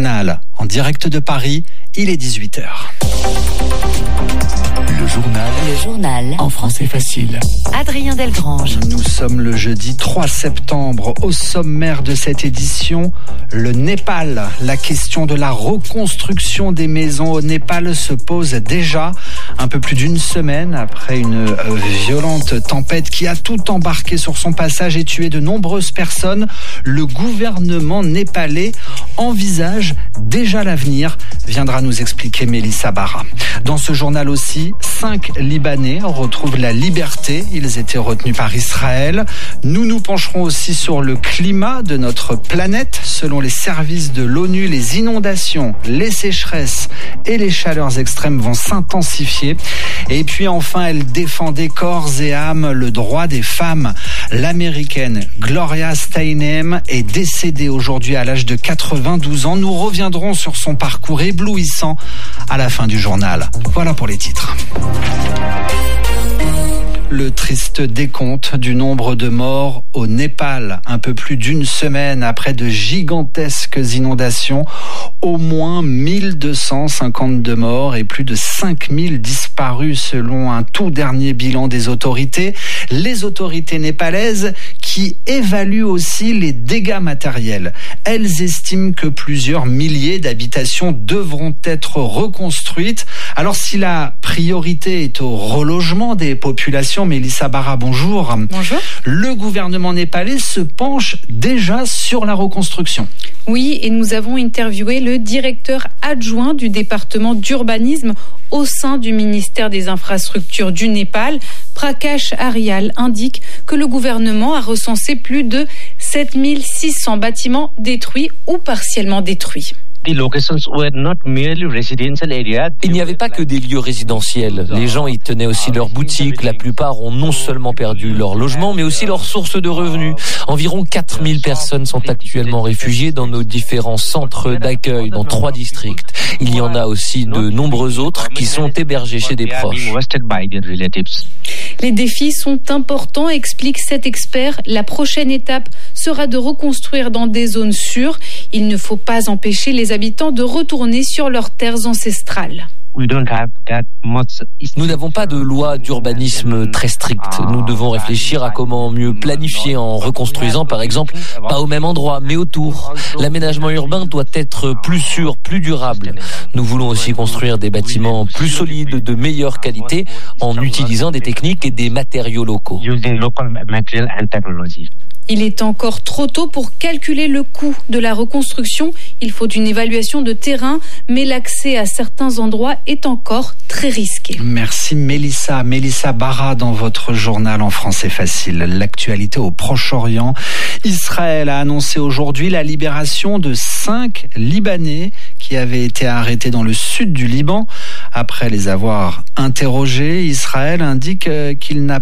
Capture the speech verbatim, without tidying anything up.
journal en direct de Paris, il est dix-huit heures. Le journal. Le journal. En français facile. Adrien Delgrange. Nous sommes le jeudi trois septembre. Au sommaire de cette édition, le Népal. La question de la reconstruction des maisons au Népal se pose déjà un peu plus d'une semaine après une violente tempête qui a tout embarqué sur son passage et tué de nombreuses personnes. Le gouvernement népalais envisage déjà l'avenir, viendra nous expliquer Mélissa Barra. Dans ce journal aussi, cinq Libanais retrouvent la liberté. Ils étaient retenus par Israël. Nous nous pencherons aussi sur le climat de notre planète. Selon les services de l'ONU, les inondations, les sécheresses et les chaleurs extrêmes vont s'intensifier. Et puis enfin, elle défendait corps et âme le droit des femmes. L'américaine Gloria Steinem est décédée aujourd'hui à l'âge de quatre-vingt-douze ans. Nous reviendrons sur son parcours éblouissant à la fin du journal. Voilà pour les titres. Le triste décompte du nombre de morts au Népal, un peu plus d'une semaine après de gigantesques inondations. Au moins mille deux cent cinquante-deux morts et plus de cinq mille disparus selon un tout dernier bilan des autorités. Les autorités népalaises qui évaluent aussi les dégâts matériels. Elles estiment que plusieurs milliers d'habitations devront être reconstruites. Alors si la priorité est au relogement des populations, Mélissa Barra, bonjour. Bonjour. Le gouvernement népalais se penche déjà sur la reconstruction. Oui, et nous avons interviewé le directeur adjoint du département d'urbanisme au sein du ministère des Infrastructures du Népal. Prakash Aryal indique que le gouvernement a recensé plus de sept mille six cents bâtiments détruits ou partiellement détruits. Il n'y avait pas que des lieux résidentiels. Les gens y tenaient aussi leurs boutiques. La plupart ont non seulement perdu leur logement, mais aussi leur source de revenus. Environ quatre mille personnes sont actuellement réfugiées dans nos différents centres d'accueil dans trois districts. Il y en a aussi de nombreux autres qui sont hébergés chez des proches. Les défis sont importants, explique cet expert. La prochaine étape sera de reconstruire dans des zones sûres. Il ne faut pas empêcher les habitants de retourner sur leurs terres ancestrales. Nous n'avons pas de loi d'urbanisme très stricte. Nous devons réfléchir à comment mieux planifier en reconstruisant, par exemple, pas au même endroit, mais autour. L'aménagement urbain doit être plus sûr, plus durable. Nous voulons aussi construire des bâtiments plus solides, de meilleure qualité, en utilisant des techniques et des matériaux locaux. Il est encore trop tôt pour calculer le coût de la reconstruction. Il faut une évaluation de terrain, mais l'accès à certains endroits est encore très risqué. Merci Mélissa. Mélissa Barra dans votre journal en français facile. L'actualité au Proche-Orient. Israël a annoncé aujourd'hui la libération de cinq Libanais qui avaient été arrêtés dans le sud du Liban. Après les avoir interrogés, Israël indique qu'il n'a